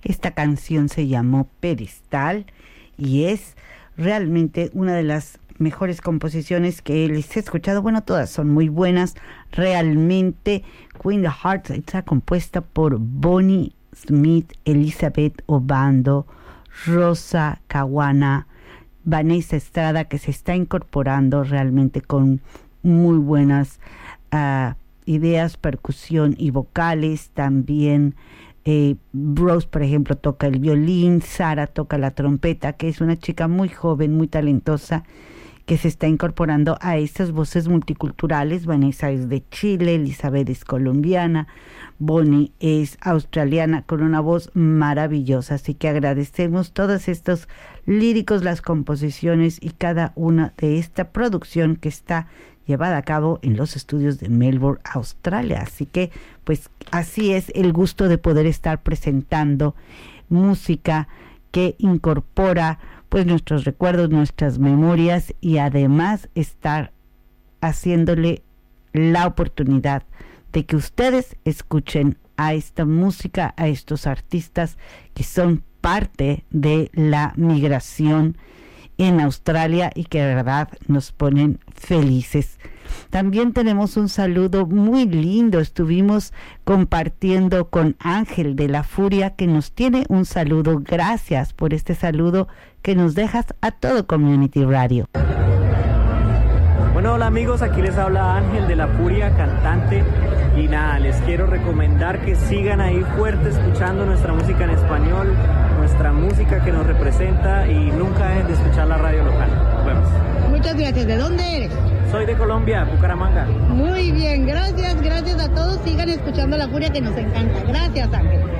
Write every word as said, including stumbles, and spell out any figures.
Esta canción se llamó Pedestal y es realmente una de las mejores composiciones que les he escuchado. Bueno, todas son muy buenas. Realmente Queen the Hearts está compuesta por Bonnie Smith, Elizabeth Obando, Rosa Caguana, Vanessa Estrada, que se está incorporando realmente con muy buenas uh, ideas, percusión y vocales. También eh, Rose, por ejemplo, toca el violín, Sara toca la trompeta, que es una chica muy joven, muy talentosa, que se está incorporando a estas voces multiculturales. Vanessa es de Chile, Elizabeth es colombiana, Bonnie es australiana con una voz maravillosa. Así que agradecemos todos estos líricos, las composiciones y cada una de esta producción que está llevada a cabo en los estudios de Melbourne, Australia. Así que pues así es el gusto de poder estar presentando música que incorpora pues nuestros recuerdos, nuestras memorias, y además estar haciéndole la oportunidad de que ustedes escuchen a esta música, a estos artistas que son parte de la migración en Australia y que de verdad nos ponen felices. También tenemos un saludo muy lindo. Estuvimos compartiendo con Ángel de la Furia, que nos tiene un saludo. Gracias por este saludo que nos dejas a todo Community Radio. Bueno, hola amigos, aquí les habla Ángel de la Furia, cantante, y nada, les quiero recomendar que sigan ahí fuerte escuchando nuestra música en español, nuestra música que nos representa, y nunca dejen de escuchar la radio local. Nos vemos. Muchas gracias. ¿De dónde eres? Soy de Colombia, Bucaramanga. Muy bien, gracias, gracias a todos. Sigan escuchando La Furia, que nos encanta. Gracias, Ángel.